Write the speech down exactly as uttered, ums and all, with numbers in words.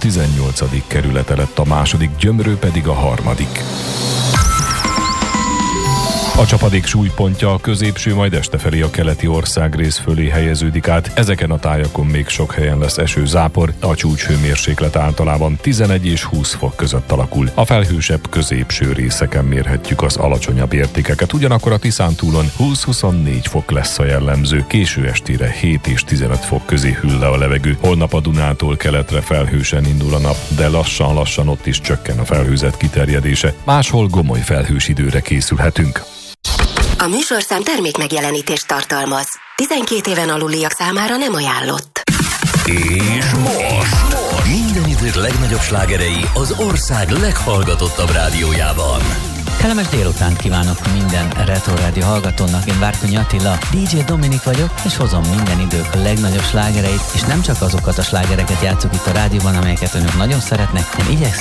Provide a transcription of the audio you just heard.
tizennyolcadik kerülete lett a második, Gyömrő pedig a harmadik. A csapadék súlypontja a középső, majd este felé a keleti országrész fölé helyeződik át. Ezeken a tájakon még sok helyen lesz eső-zápor, a csúcshőmérséklet általában tizenegy és húsz fok között alakul. A felhősebb középső részeken mérhetjük az alacsonyabb értékeket, ugyanakkor a Tiszántúlon húsz-huszonnégy fok lesz a jellemző, késő estére hét és tizenöt fok közé hűl le a levegő. Holnap a Dunától keletre felhősen indul a nap, de lassan-lassan ott is csökken a felhőzet kiterjedése. Máshol gomoly felhős időre készülhetünk. A műsorszám termék megjelenítést tartalmaz. tizenkét éven aluliak számára nem ajánlott. És most minden idők legnagyobb slágerei az ország leghallgatottabb rádiójában. Kellemes délutánt kívánok minden Retro Rádió hallgatónak, én Várkonyi Attila, dé dzsé Dominik vagyok, és hozom minden idők legnagyobb slágereit, és nem csak azokat a slágereket játszok itt a rádióban, amelyeket önök nagyon szeretnek, hanem igyekszem